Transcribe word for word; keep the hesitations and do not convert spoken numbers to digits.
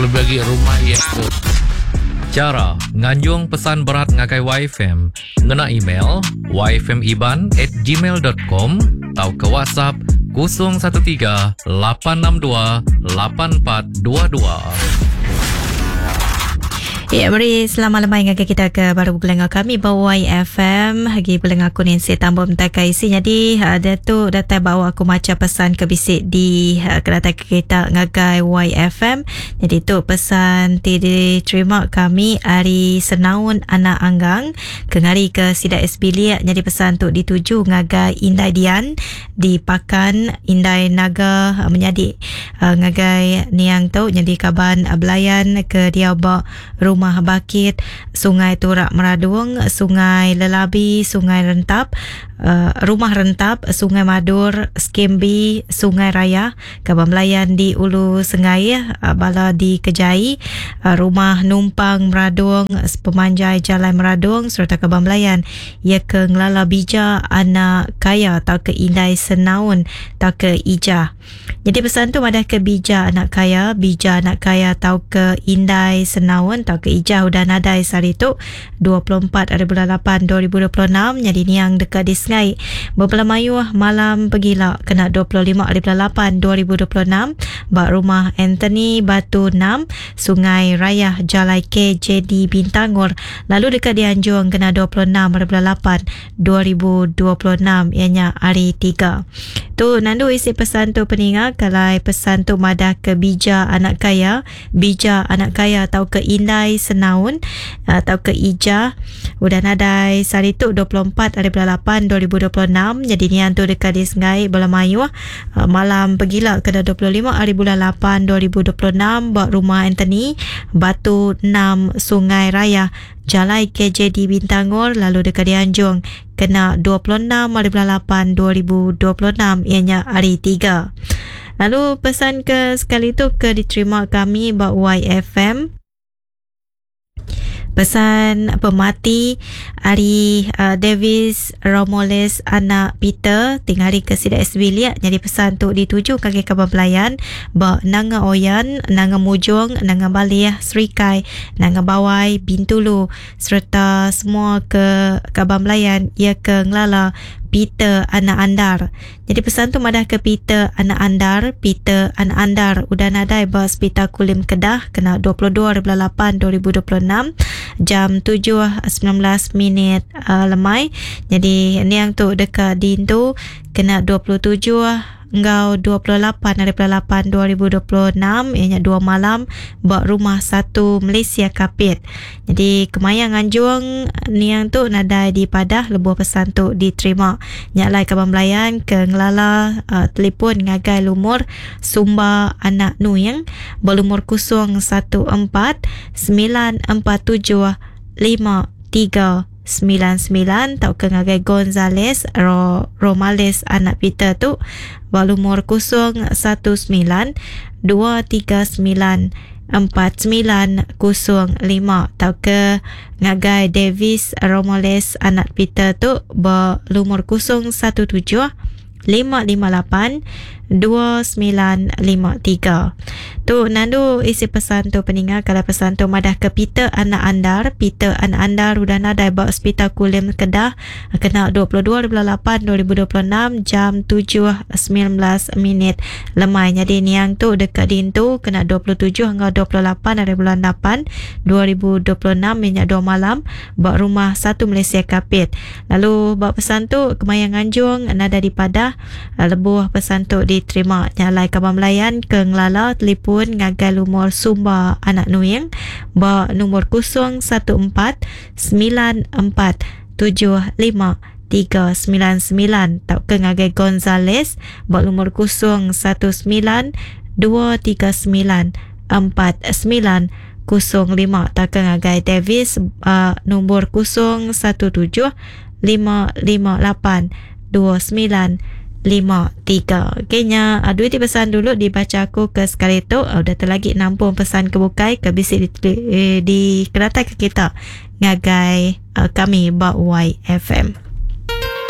lebih lagi rumah ia tu. Cara nganjung pesan berat ngagai Y F M, ngena email y f m iban at gmail dot com atau ke WhatsApp kosong satu tiga lapan enam dua lapan empat dua dua. Ya, mari selamat lemai dengan kita ke baru pelengah kami bawa Y F M lagi pelengah aku ni saya tambah mentakai isi. Jadi ada tu datang bawa aku macam pesan ke bisik di uh, kereta kita ngagai Y F M. Jadi tu pesan diterima kami hari Senaun anak anggang ke ngari ke Sida S Bilia. Jadi pesan tu dituju ngagai Indai Dian di Pakan Indai Naga uh, menjadi uh, ngagai niang tu jadi kaban uh, belayan ke dia bak rumah Rumah Bakit, Sungai Turak Meradung, Sungai Lelabi, Sungai Rentap, uh, Rumah Rentap, Sungai Madur, Skembi, Sungai Raya, Kaban Melayan di Ulu Sengai, uh, Bala di Kejai, uh, Rumah Numpang Meradung, Pemanjai Jalan Meradung, serta Kaban Melayan ia ke Ngelala Bija Anak Kaya atau ke Indai Senaun atau ke Ija. Jadi pesan tu ada ke Bija Anak Kaya, Bija Anak Kaya atau ke Indai Senaun atau ke Ija udah nadai hari tu dua puluh empat hari bulan lapan dua ribu dua puluh enam. Jadi ni yang dekat di Sengai Berpelan Mayuh malam pegila kena dua puluh lima hari bulan lapan dua ribu dua puluh enam. Bak rumah Anthony Batu enam Sungai Raya Jalai K J D Bintangor. Lalu dekat di Anjung kena dua puluh enam hari bulan lapan dua ribu dua puluh enam ianya hari tiga. Tu nandu isi pesan tu peningat kalau pesan tu madah ke Bija Anak Kaya, Bija Anak Kaya atau ke Indai Senaun atau ke Ija udah nadai hari tu dua puluh empat hari bulan lapan dua ribu dua puluh enam. Jadi ni tu dekat di Sengai Bola Mayu malam pegila kena dua puluh lima hari bulan lapan dua ribu dua puluh enam. Bak rumah Anthony Batu enam Sungai Raya Jalai K J D Bintangor. Lalu dekat di Anjung kena dua puluh enam hari bulan lapan dua ribu dua puluh enam ianya hari tiga. Lalu pesan ke sekali tu ke diterima kami bak Y F M. Pesan pemati Ari uh, Davis Romoles anak Peter tinggal ke Sida S Bilia. Jadi pesan tu dituju kaki kabar pelayan ba Nanga Oyan, Nanga Mujung, Nanga Balih, Serikai, Nanga Bawai, Bintulu serta semua ke kabar pelayan ia ke Ngelala Peter anak Andar. Jadi pesan tu madah ke Peter anak Andar, Peter anak Andar udah nadai ba Hospital Kulim Kedah kena dua puluh dua hari bulan lapan dua ribu dua puluh enam jam tujuh sembilan belas minit uh, lemai. Jadi ni yang tu dekat din tu kena dua puluh tujuh engkau dua puluh lapan hari bulan lapan dua ribu dua puluh enam ianya dua malam bak rumah satu Malaysia Kapit. Jadi kemayang Anjung ni yang tu nadai di Padah lebuh pesan tu diterima nyalai kabar melayan ke Ngelala uh, telefon ngagai lumur Sumba Anak Nuyang berlumur kosong satu empat sembilan empat tujuh lima tiga sembilan sembilan tau ke ngagai Gonzales Ro, Romales anak Peter tu berumur kosong satu sembilan dua tiga sembilan empat sembilan kosong lima tau ke ngagai Davis Romales anak Peter tu berumur kosong satu tujuh lima lima lapan dua sembilan lima tiga. Tu nandu isi pesan tu peningat kalau pesan tu madah ke Peter anak Andar, Peter anak Andar udah nadai bak Hospital Kulim Kedah kena dua puluh dua hari bulan lapan dua ribu dua puluh enam jam tujuh sembilan belas minit lemai. Jadi ni yang tu dekat din tu kena dua puluh tujuh hingga dua puluh lapan hari bulan lapan dua ribu dua puluh enam minyak dua malam bak rumah satu Malaysia Kapit. Lalu bak pesan tu kemayang Anjung nada di Padah lebuh pesan tu diterima nyalai kabar melayan ke Ngelala telefon ngagai lumur Sumba Anak Nuyang ba nomor kosong satu empat sembilan empat tujuh lima tiga sembilan sembilan tau ke ngagai Gonzales ba nomor kosong satu sembilan dua tiga sembilan empat sembilan kosong lima tau ke ngagai Davis uh, nombor kosong satu tujuh lima lima lapan dua sembilan lima tiga. Okeynya aduh di pesan dulu dibaca aku ke sekali tu uh, dah terlagi nampung pesan kebukai ke bisik di, di, di kereta ke kita ngagai uh, kami bak Y F M.